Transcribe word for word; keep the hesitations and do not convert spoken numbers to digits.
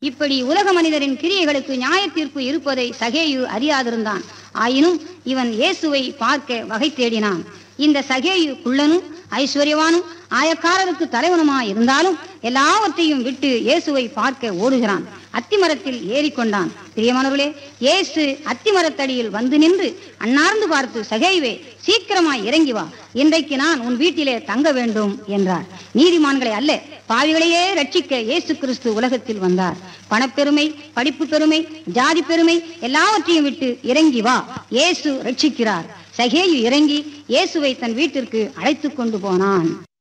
இப்படி உலக மனிதரின் கிரியைகளுக்கு நியாய தீர்ப்பு இருப்பதை சகேயு அறியாதிருந்தான். ஆயினும் இவன் இயேசுவை பார்க்க வகை தேடினான். இந்த சகேயு குள்ளனும் ஐஸ்வர்யவானும் ஆயக்காரருக்கு தலைவனுமா இருந்தாலும் எல்லாவற்றையும் விட்டு இயேசுவை பார்க்க ஓடுகிறான். அத்திமரத்தில் ஏறிக்கொண்டான். பிரியமானவர்களே, இயேசு அத்திமரத்தடியில் வந்து நின்று அன்னார்ந்து பார்த்து, சகேயுவே, சீக்கிரமாய் இறங்கி வா, இன்றைக்கு நான் உன் வீட்டிலே தங்க வேண்டும் என்றார். நீதிமான்களை அல்ல, பாவிகளையே ரட்சிக்க இயேசு கிறிஸ்து உலகத்தில் வந்தார். பணப்பெருமை, படிப்பு பெருமை, ஜாதி பெருமை எல்லாவற்றையும் விட்டு இறங்கி வா, இயேசு ரட்சிக்கிறார். சகேயு இறங்கி இயேசுவை தன் வீட்டிற்கு அழைத்து கொண்டு போனான்.